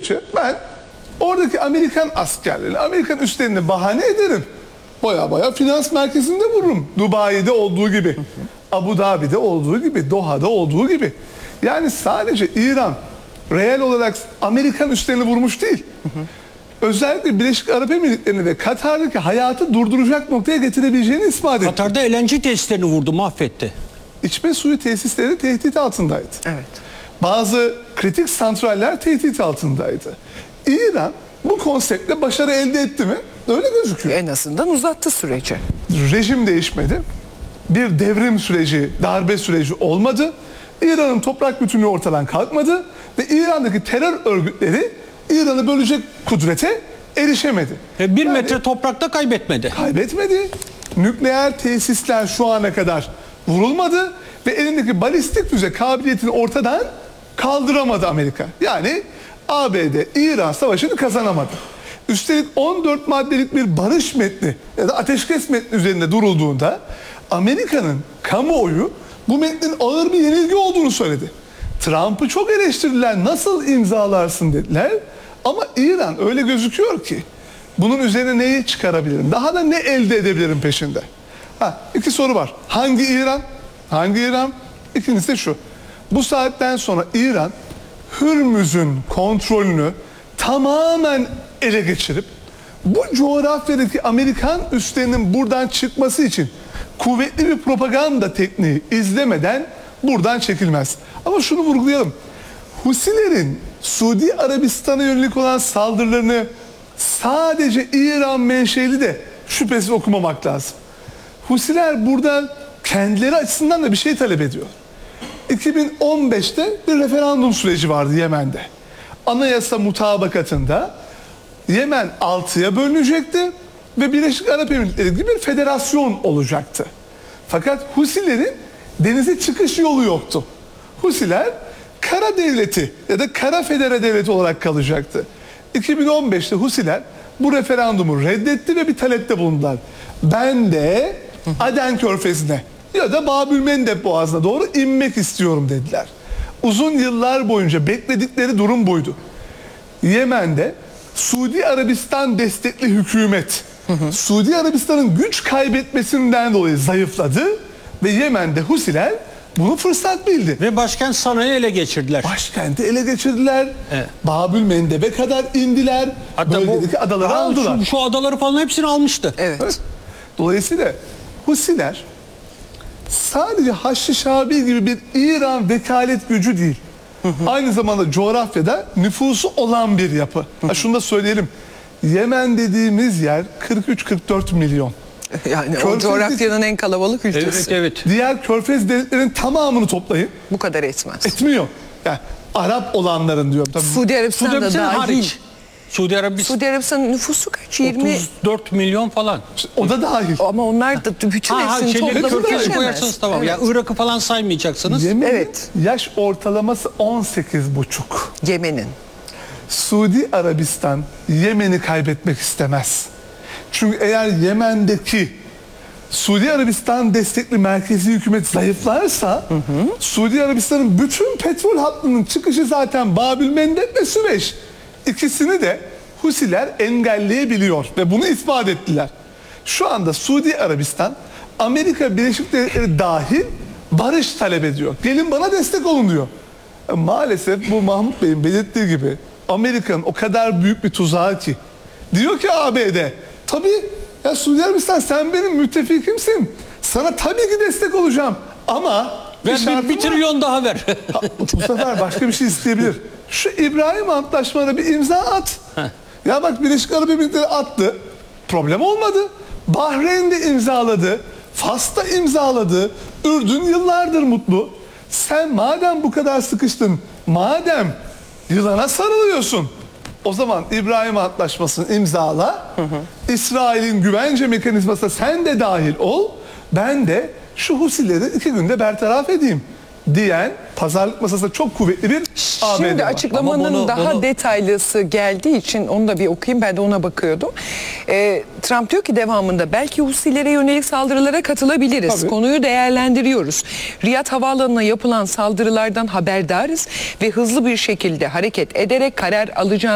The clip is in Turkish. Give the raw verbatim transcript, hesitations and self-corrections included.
müddetçe ben oradaki Amerikan askerlerini, Amerikan üslerini bahane ederim. Baya baya finans merkezinde vururum. Dubai'de olduğu gibi, Abu Dhabi'de olduğu gibi, Doha'da olduğu gibi. Yani sadece İran reel olarak Amerikan üslerini vurmuş değil. Özellikle Birleşik Arap Emirlikleri'ni ve Katar'daki hayatı durduracak noktaya getirebileceğini ispat etti. Katar'da L N G tesislerini vurdu, mahvetti. İçme suyu tesisleri tehdit altındaydı. Evet. Bazı kritik santraller tehdit altındaydı. İran bu konseptle başarı elde etti mi? Öyle gözüküyor. En azından uzattı süreci. Rejim değişmedi. Bir devrim süreci, darbe süreci olmadı. İran'ın toprak bütünlüğü ortadan kalkmadı ve İran'daki terör örgütleri İran'ı bölecek kudrete erişemedi. E bir Yani metre toprakta kaybetmedi. kaybetmedi. Nükleer tesisler şu ana kadar vurulmadı ve elindeki balistik füze kabiliyetini ortadan kaldıramadı Amerika. Yani A B D İran savaşını kazanamadı. Üstelik on dört maddelik bir barış metni ya da ateşkes metni üzerinde durulduğunda Amerika'nın kamuoyu bu metnin ağır bir yenilgi olduğunu söyledi. Trump'ı çok eleştirdiler. Nasıl imzalarsın dediler. Ama İran öyle gözüküyor ki bunun üzerine neyi çıkarabilirim? Daha da ne elde edebilirim peşinde? Ha, iki soru var. Hangi İran? Hangi İran? İkincisi de şu. Bu saatten sonra İran Hürmüz'ün kontrolünü tamamen ele geçirip bu coğrafyadaki Amerikan üslerinin buradan çıkması için kuvvetli bir propaganda tekniği izlemeden buradan çekilmez. Ama şunu vurgulayalım. Husilerin Suudi Arabistan'a yönelik olan saldırılarını sadece İran menşeli de şüphesiz okumamak lazım. Husiler buradan kendileri açısından da bir şey talep ediyor. iki bin on beşte bir referandum süreci vardı Yemen'de. Anayasa mutabakatında Yemen altıya bölünecekti ve Birleşik Arap Emirlikleri gibi bir federasyon olacaktı. Fakat Husilerin denize çıkış yolu yoktu. Husiler kara devleti ya da kara federe devleti olarak kalacaktı. iki bin on beşte Husiler bu referandumu reddetti ve bir talepte bulundular. Ben de Aden Körfezi'ne ya da Babülmendeb Boğazı'na doğru inmek istiyorum dediler. Uzun yıllar boyunca bekledikleri durum buydu. Yemen'de Suudi Arabistan destekli hükümet hı hı. Suudi Arabistan'ın güç kaybetmesinden dolayı zayıfladı ve Yemen'de Husiler bunu fırsat bildi. Ve başkent Sana'yı ele geçirdiler. Başkenti ele geçirdiler. Evet. Babülmendeb'e kadar indiler. Hatta bölgedeki bu, adaları aldılar. Şu, şu adaları falan hepsini almıştı. Evet. Evet. Dolayısıyla Husiler sadece Haçlı Şabi gibi bir İran vekalet gücü değil. Hı hı. Aynı zamanda coğrafyada nüfusu olan bir yapı. Hı hı. Ha, şunu da söyleyelim. Yemen dediğimiz yer kırk üç kırk dört milyon. Yani Körfez o coğrafyanın en kalabalık ülkesi. Evet, evet. Diğer Körfez devletlerinin tamamını toplayın. Bu kadar etmez. Etmiyor. Yani Arap olanların diyorum. Tabii. Suudi Arabistan'da Suudi Arabistan dahil. hariç. Suudi Arabistan Suudi Arabistan'ın nüfusu kaç? yirmi. otuz dört milyon falan. O da dahil. Ama onlar da bütün Ha, ha, hepsini şeyleri toplamı Körfez'i geçemez. koyarsanız tamam. Evet. Ya Irak'ı falan saymayacaksınız. Yemen'in Evet. yaş ortalaması on sekiz buçuk. Yemen'in. Suudi Arabistan Yemen'i kaybetmek istemez. Çünkü eğer Yemen'deki Suudi Arabistan destekli merkezi hükümet zayıflarsa hı hı. Suudi Arabistan'ın bütün petrol hattının çıkışı zaten Babülmendeb ve Süveyş. İkisini de Husiler engelleyebiliyor ve bunu ispat ettiler. Şu anda Suudi Arabistan Amerika Birleşik Devletleri dahil barış talep ediyor. Gelin bana destek olun diyor. Maalesef bu Mahmut Bey'in belirttiği gibi Amerika'nın o kadar büyük bir tuzağı ki diyor ki A B D tabii ya Suudi Arabistan sen benim müttefikimsin. Sana tabii ki destek olacağım ama Ver bir, bir, bir trilyon daha ver. ha, bu sefer başka bir şey isteyebilir. Şu İbrahim Antlaşma'na bir imza at. Ya bak Birleşik Arap Emirlikleri attı. Problem olmadı. Bahreyn de imzaladı. Fas da imzaladı. Ürdün yıllardır mutlu. Sen madem bu kadar sıkıştın, madem yılana sarılıyorsun, o zaman İbrahim Antlaşması'nı imzala. Hı hı. İsrail'in güvence mekanizmasına sen de dahil ol. Ben de şu Husileri iki günde bertaraf edeyim diyen pazarlık masasında çok kuvvetli bir A B D Şimdi var. açıklamanın bunu, daha bunu... detaylısı geldiği için onu da bir okuyayım. Ben de ona bakıyordum. Ee, Trump diyor ki devamında belki Husilere yönelik saldırılara katılabiliriz. Tabii. Konuyu değerlendiriyoruz. Riyad Havaalanı'na yapılan saldırılardan haberdarız ve hızlı bir şekilde hareket ederek karar alacağız.